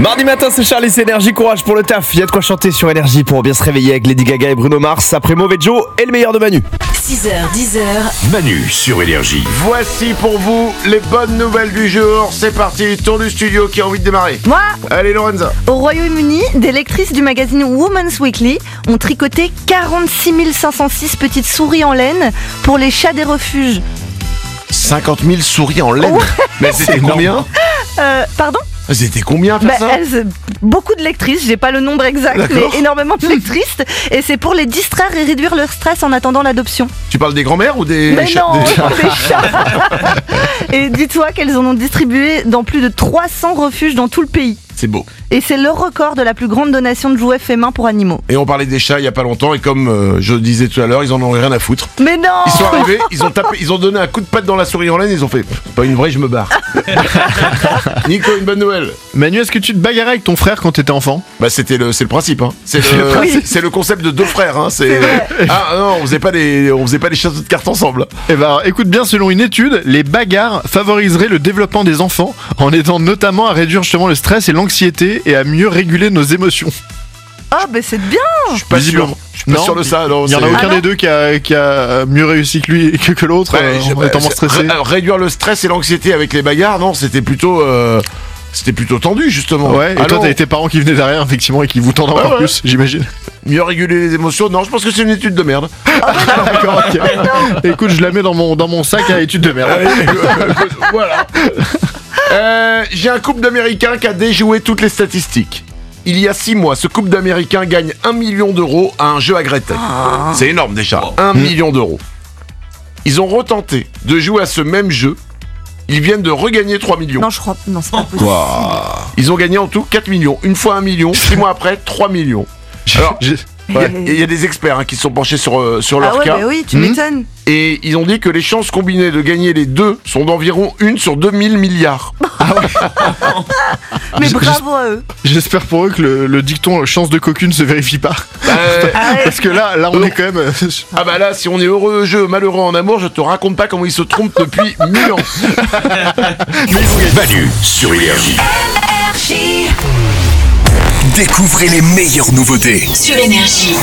Mardi matin, c'est Charlie, c'est Énergie, courage pour le taf. Il y a de quoi chanter sur Énergie pour bien se réveiller avec Lady Gaga et Bruno Mars. Après Mauvais Joe et le meilleur de Manu. 6h, 10h. Manu sur Énergie. Voici pour vous les bonnes nouvelles du jour. C'est parti, tour du studio qui a envie de démarrer. Moi, Allez Lorenza. au Royaume-Uni, des lectrices du magazine Women's Weekly ont tricoté 46 506 petites souris en laine pour les chats des refuges. 50 000 souris en laine. Ouais. Mais c'était combien? Pardon C'était combien à faire ça? Beaucoup de lectrices, j'ai pas le nombre exact, D'accord. mais énormément de lectrices. Et c'est pour les distraire et réduire leur stress en attendant l'adoption. Tu parles des grands-mères ou des Mais chats? non, des chats. Et dis-toi qu'elles en ont distribué dans plus de 300 refuges dans tout le pays. C'est beau. Et c'est le record de la plus grande donation de jouets faits main pour animaux. Et on parlait des chats il y a pas longtemps et comme je disais tout à l'heure, ils en ont rien à foutre. Mais non. Ils sont arrivés, ils ont donné un coup de patte dans la souris en laine, ils ont fait pas une vraie, je me barre. Nico, une bonne nouvelle. Manu, est-ce que tu te bagarrais avec ton frère quand t'étais enfant? Bah c'est le principe hein. Oui. C'est le concept de deux frères hein. C'est vrai. Ah non, on faisait pas les châteaux de cartes ensemble. Eh ben, écoute bien, selon une étude, les bagarres favoriseraient le développement des enfants en aidant notamment à réduire justement le stress et l'anxiété et à mieux réguler nos émotions. Ah, ben c'est bien. Je suis pas sûr. Je suis pas sûr de ça. Non, Il y en a c'est- aucun non des deux qui a mieux réussi que lui que l'autre en étant moins stressé. Réduire le stress et l'anxiété avec les bagarres, non, c'était plutôt tendu justement. Ouais, et Ah toi non, t'avais tes parents qui venaient derrière effectivement et qui vous tendent encore ouais. plus, j'imagine. mieux réguler les émotions. Non, je pense que c'est une étude de merde. D'accord, ok. Écoute, je la mets dans mon sac à études de merde. Voilà. J'ai un couple d'Américains qui a déjoué toutes les statistiques. Il y a 6 mois, ce couple d'Américains gagne 1 million d'euros à un jeu à Gretel. C'est énorme déjà. 1 million d'euros. Ils ont retenté de jouer à ce même jeu. Ils viennent de regagner 3 millions. Non, je crois. Non, c'est pas possible. Ils ont gagné en tout 4 millions. Une fois 1 million, 6 mois après, 3 millions. Alors, il y a des experts hein, qui se sont penchés sur leur Ah ouais, cas. bah oui, tu m'étonnes. Et ils ont dit que les chances combinées de gagner les deux sont d'environ 1 sur 2000 milliards. Mais bravo à eux. J'espère pour eux que le dicton chance de cocu ne se vérifie pas. Parce que là on est quand même. Ah bah là, si on est heureux au jeu, malheureux en amour, je te raconte pas comment ils se trompent depuis 1000 ans. Manu sur Énergie. Énergie. Découvrez les meilleures nouveautés. Sur Énergie.